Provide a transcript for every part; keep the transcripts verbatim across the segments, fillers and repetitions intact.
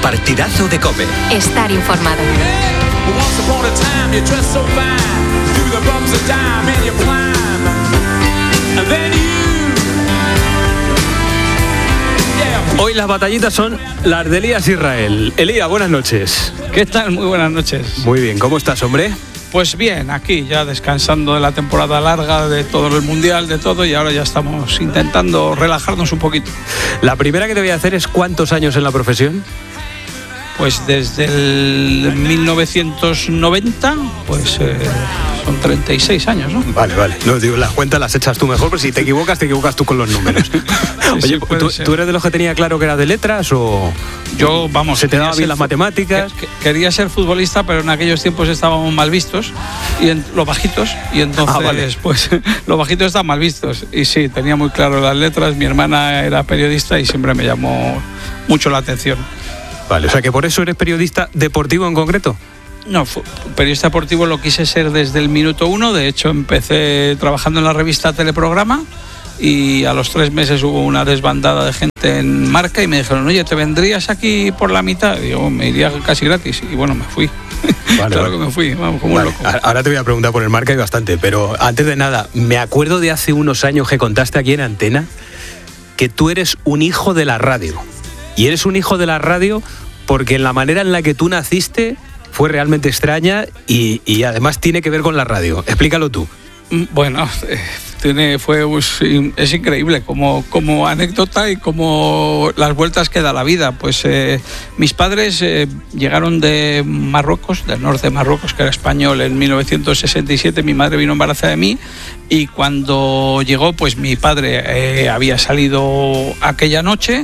partidazo de COPE. Estar informado. Hoy las batallitas son las de Elías Israel. Elías, buenas noches. ¿Qué tal? Muy buenas noches. Muy bien, ¿cómo estás, hombre? Pues bien, aquí ya descansando de la temporada larga, de todo el mundial, de todo, y ahora ya estamos intentando relajarnos un poquito. La primera que te voy a hacer es ¿cuántos años en la profesión? Pues desde el mil novecientos noventa, pues eh, son treinta y seis años, ¿no? Vale, vale. No, digo, las cuentas las echas tú mejor, pero si te equivocas, te equivocas tú con los números. Oye, sí, ¿tú, ¿tú eres de los que tenía claro que era de letras o...? Yo, vamos... ¿Se te daban bien las matemáticas? Que, que, quería ser futbolista, pero en aquellos tiempos estábamos mal vistos, y en, los bajitos, y entonces, ah, vale. pues, los bajitos estaban mal vistos. Y sí, tenía muy claro las letras, mi hermana era periodista y siempre me llamó mucho la atención. Vale, o sea que por eso eres periodista deportivo en concreto. No, periodista deportivo lo quise ser desde el minuto uno. De hecho, empecé trabajando en la revista Teleprograma y a los tres meses hubo una desbandada de gente en Marca y me dijeron, oye, ¿te vendrías aquí por la mitad? Y digo, me iría casi gratis. Y bueno, me fui. Vale, claro vale. que me fui, vamos, como vale. un loco. Ahora te voy a preguntar por el Marca y bastante, pero antes de nada, me acuerdo de hace unos años que contaste aquí en Antena que tú eres un hijo de la radio. Y eres un hijo de la radio porque en la manera en la que tú naciste fue realmente extraña y, y además tiene que ver con la radio. Explícalo tú. Bueno, eh, tiene, fue, es increíble como, como anécdota y como las vueltas que da la vida. Pues eh, mis padres eh, llegaron de Marruecos, del norte de Marruecos, que era español, en mil novecientos sesenta y siete. Mi madre vino embarazada de mí y cuando llegó, pues mi padre eh, había salido aquella noche.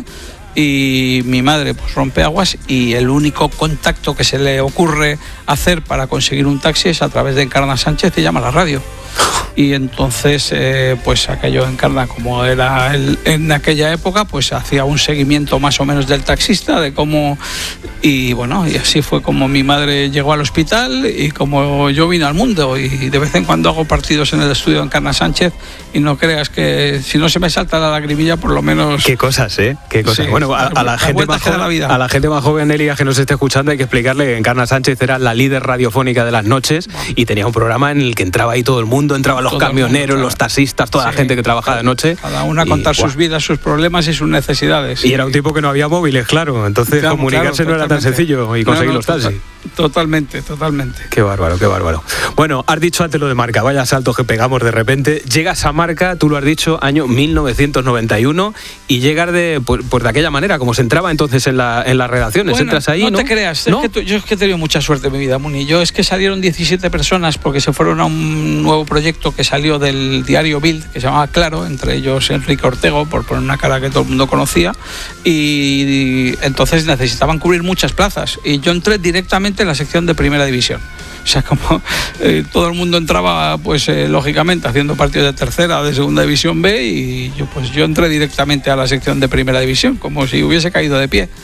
Y mi madre pues rompe aguas y el único contacto que se le ocurre hacer para conseguir un taxi es a través de Encarna Sánchez y llama a la radio. Y entonces eh, pues aquello Encarna, como era el, en aquella época, pues hacía un seguimiento más o menos del taxista, de cómo, y bueno, y así fue como mi madre llegó al hospital y como yo vine al mundo. Y de vez en cuando hago partidos en el estudio de Encarna Sánchez y no creas que si no se me salta la lagrimilla, por lo menos... Qué cosas, ¿eh? Qué cosas. Sí, bueno, a, a, la gente más joven, la a la gente más joven, Elías, que nos esté escuchando, hay que explicarle que Encarna Sánchez era la líder radiofónica de las noches y tenía un programa en el que entraba ahí todo el mundo, entraban los todo camioneros, mundo, los taxistas, toda sí, la gente que trabajaba de noche. Cada uno a contar y, sus wow. vidas, sus problemas y sus necesidades. Y sí. Era un tipo que no había móviles, claro, entonces claro, comunicarse claro, no era tan sencillo y conseguir no, no, los taxis. Totalmente, totalmente. Qué bárbaro, qué bárbaro. Bueno, has dicho antes lo de Marca, vaya saltos que pegamos de repente. Llegas a Marca, tú lo has dicho, año mil novecientos noventa y uno y llegas de, pues, pues de aquella manera, como se entraba entonces en, la, en las redacciones. Bueno, entras ahí, no, ¿no? te creas, ¿No? Es que tú, yo es que he tenido mucha suerte en mi vida, Muni. Yo es que salieron diecisiete personas porque se fueron a un nuevo proyecto que salió del diario Bild, que se llamaba Claro, entre ellos Enrique Ortego, por poner una cara que todo el mundo conocía, y, y entonces necesitaban cubrir muchas plazas. Y yo entré directamente en la sección de Primera División. O sea, como eh, todo el mundo entraba, pues eh, lógicamente, haciendo partidos de tercera o de segunda división B, y yo pues yo entré directamente a la sección de Primera División, como si hubiese caído de pie.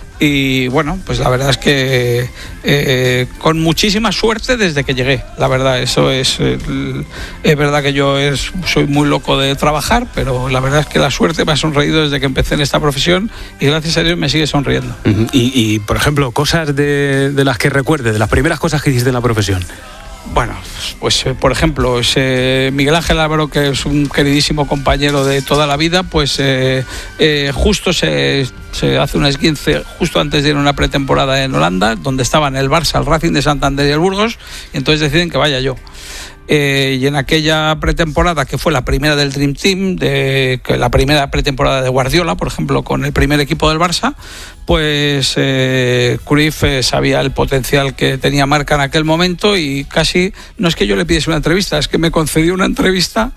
Y bueno, pues la verdad es que eh, con muchísima suerte desde que llegué, la verdad, eso es, eh, es verdad que yo es, soy muy loco de trabajar, pero la verdad es que la suerte me ha sonreído desde que empecé en esta profesión y gracias a Dios me sigue sonriendo. Uh-huh. Y, y, por ejemplo, cosas de, de las que recuerdes, de las primeras cosas que hiciste en la profesión. Bueno, pues por ejemplo, ese Miguel Ángel Álvaro, que es un queridísimo compañero de toda la vida, pues eh, eh, justo se, se hace un esguince justo antes de ir a una pretemporada en Holanda, donde estaban el Barça, el Racing de Santander y el Burgos, y entonces deciden que vaya yo. Eh, y en aquella pretemporada, que fue la primera del Dream Team, de, que la primera pretemporada de Guardiola, por ejemplo, con el primer equipo del Barça, pues eh, Cruyff eh, sabía el potencial que tenía Marca en aquel momento y casi, no es que yo le pidiese una entrevista, es que me concedió una entrevista.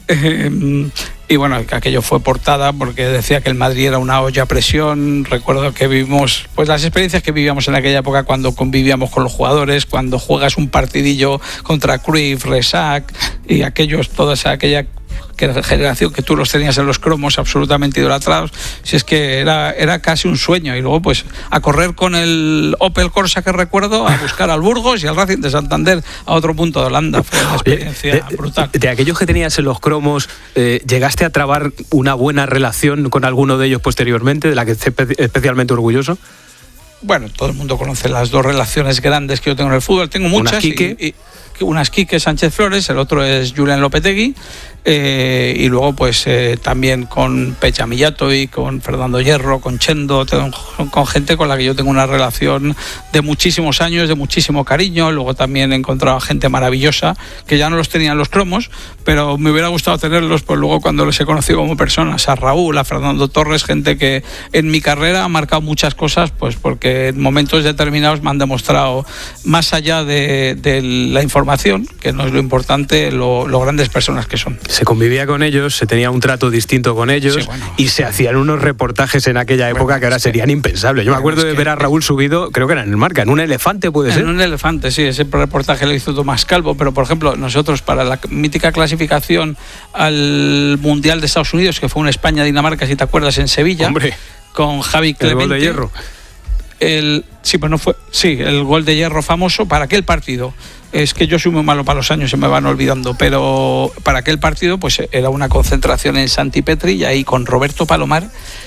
Eh, y bueno, aquello fue portada porque decía que el Madrid era una olla a presión. Recuerdo que vivimos pues las experiencias que vivíamos en aquella época cuando convivíamos con los jugadores, cuando juegas un partidillo contra Cruyff, Resac y aquellos, toda esa, aquella generación que tú los tenías en los cromos absolutamente idolatrados. Si es que era, era casi un sueño. Y luego pues a correr con el Opel Corsa que recuerdo, a buscar al Burgos y al Racing de Santander a otro punto de Holanda. Fue una experiencia Oye, de, brutal. De, de aquellos que tenías en los cromos, eh, ¿llegaste a trabar una buena relación con alguno de ellos posteriormente, de la que estés especialmente orgulloso? bueno, todo el mundo conoce las dos relaciones grandes que yo tengo en el fútbol. Tengo muchas. Una Quique. Y, y, una es Quique Sánchez Flores, el otro es Julen Lopetegui, eh, y luego pues eh, también con Pecha Millato y con Fernando Hierro, con Chendo, con, con gente con la que yo tengo una relación de muchísimos años, de muchísimo cariño. Luego también he encontrado gente maravillosa que ya no los tenían los cromos, pero me hubiera gustado tenerlos pues luego cuando los he conocido como personas, a Raúl, a Fernando Torres, gente que en mi carrera ha marcado muchas cosas, pues porque en momentos determinados me han demostrado, más allá de, de la información, que no es lo importante, lo, lo grandes personas que son. Se convivía con ellos, se tenía un trato distinto con ellos, sí, bueno, y se hacían unos reportajes en aquella época bueno, que ahora serían impensables. Yo me acuerdo de ver a Raúl subido, creo que era en el Marca, en un elefante, ¿puede ser? En un elefante, sí, ese reportaje lo hizo Tomás Calvo, pero por ejemplo, nosotros para la mítica clasificación al Mundial de Estados Unidos, que fue una España-Dinamarca, si te acuerdas, en Sevilla, hombre, con Javi Clemente. El gol de hierro. El, sí, pues no fue, sí, el gol de hierro famoso para aquel partido. Es que yo soy muy malo para los años, se me van olvidando, pero para aquel partido pues era una concentración en Santipetri y ahí con Roberto Palomar